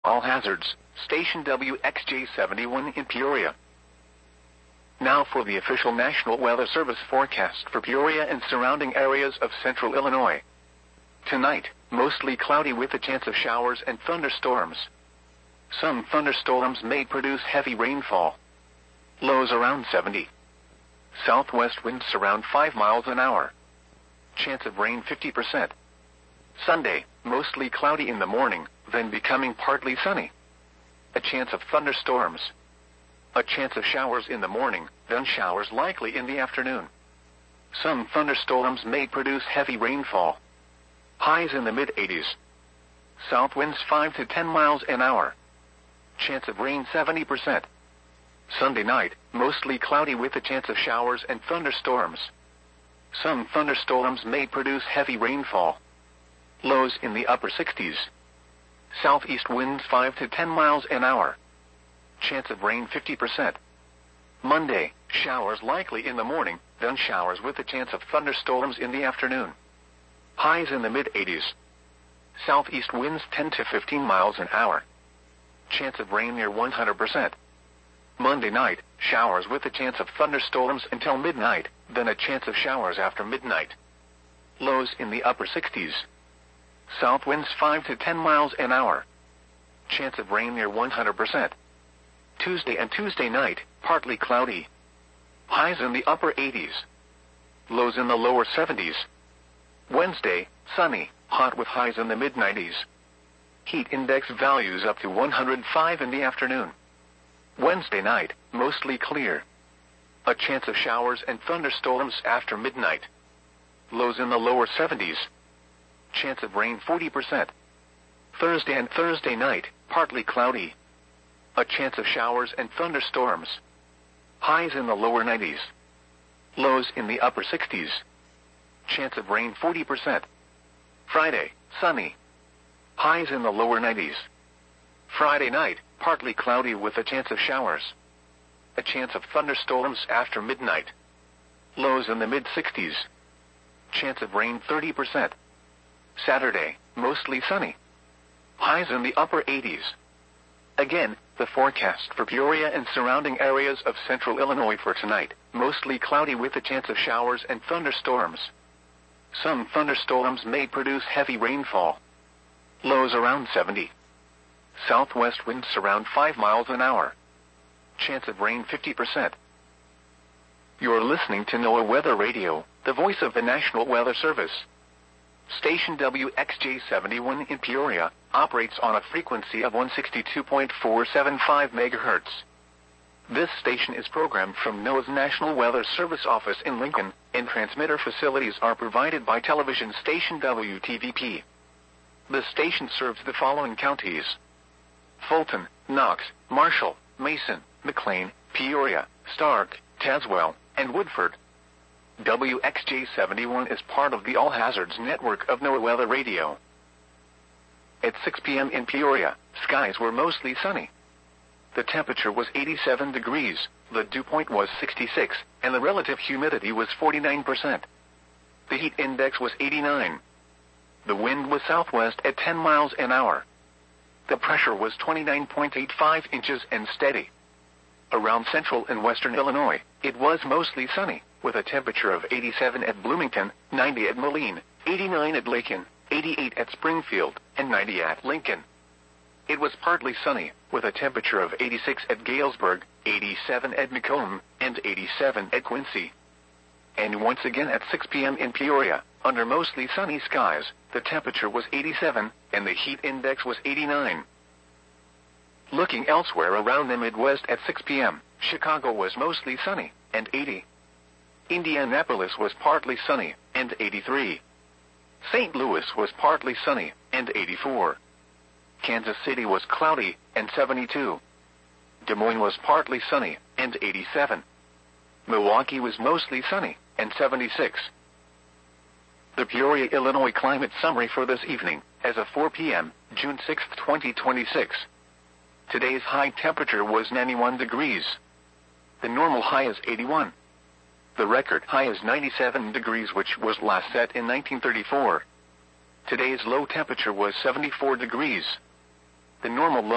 All hazards, station WXJ71 in Peoria. Now for the official National Weather Service forecast for Peoria and surrounding areas of central Illinois. Tonight, mostly cloudy with a chance of showers and thunderstorms. Some thunderstorms may produce heavy rainfall. Lows around 70. Southwest winds around 5 miles an hour. Chance of rain 50%. Sunday, mostly cloudy in the morning, then becoming partly sunny. A chance of thunderstorms. A chance of showers in the morning, then showers likely in the afternoon. Some thunderstorms may produce heavy rainfall. Highs in the mid-80s. South winds 5 to 10 miles an hour. Chance of rain 70%. Sunday night, mostly cloudy with a chance of showers and thunderstorms. Some thunderstorms may produce heavy rainfall. Lows in the upper 60s. Southeast winds 5 to 10 miles an hour. Chance of rain 50%. Monday, showers likely in the morning, then showers with a chance of thunderstorms in the afternoon. Highs in the mid-80s. Southeast winds 10 to 15 miles an hour. Chance of rain near 100%. Monday night, showers with a chance of thunderstorms until midnight, then a chance of showers after midnight. Lows in the upper 60s. South winds 5 to 10 miles an hour. Chance of rain near 100%. Tuesday and Tuesday night, partly cloudy. Highs in the upper 80s. Lows in the lower 70s. Wednesday, sunny, hot with highs in the mid-90s. Heat index values up to 105 in the afternoon. Wednesday night, mostly clear. A chance of showers and thunderstorms after midnight. Lows in the lower 70s. Chance of rain 40%. Thursday and Thursday night, partly cloudy. A chance of showers and thunderstorms. Highs in the lower 90s. Lows in the upper 60s. Chance of rain 40%. Friday, sunny. Highs in the lower 90s. Friday night, partly cloudy with a chance of showers. A chance of thunderstorms after midnight. Lows in the mid-60s. Chance of rain 30%. Saturday, mostly sunny. Highs in the upper 80s. Again, the forecast for Peoria and surrounding areas of central Illinois for tonight, mostly cloudy with a chance of showers and thunderstorms. Some thunderstorms may produce heavy rainfall. Lows around 70. Southwest winds around 5 miles an hour. Chance of rain 50%. You're listening to NOAA Weather Radio, the voice of the National Weather Service. Station WXJ71 in Peoria operates on a frequency of 162.475 MHz. This station is programmed from NOAA's National Weather Service office in Lincoln, and transmitter facilities are provided by television station WTVP. The station serves the following counties: Fulton, Knox, Marshall, Mason, McLean, Peoria, Stark, Tazewell, and Woodford. WXJ71 is part of the All Hazards network of NOAA Weather Radio. At 6 p.m. in Peoria, skies were mostly sunny. The temperature was 87 degrees, the dew point was 66, and the relative humidity was 49%. The heat index was 89. The wind was southwest at 10 miles an hour. The pressure was 29.85 inches and steady. Around central and western Illinois, it was mostly sunny, with a temperature of 87 at Bloomington, 90 at Moline, 89 at Lakin, 88 at Springfield, and 90 at Lincoln. It was partly sunny, with a temperature of 86 at Galesburg, 87 at Macomb, and 87 at Quincy. And once again at 6 p.m. in Peoria, under mostly sunny skies, the temperature was 87, and the heat index was 89. Looking elsewhere around the Midwest at 6 p.m., Chicago was mostly sunny, and 80. Indianapolis was partly sunny, and 83. St. Louis was partly sunny, and 84. Kansas City was cloudy, and 72. Des Moines was partly sunny, and 87. Milwaukee was mostly sunny, and 76. The Peoria, Illinois climate summary for this evening, as of 4 p.m., June 6, 2026. Today's high temperature was 91 degrees. The normal high is 81. The record high is 97 degrees, which was last set in 1934. Today's low temperature was 74 degrees. The normal low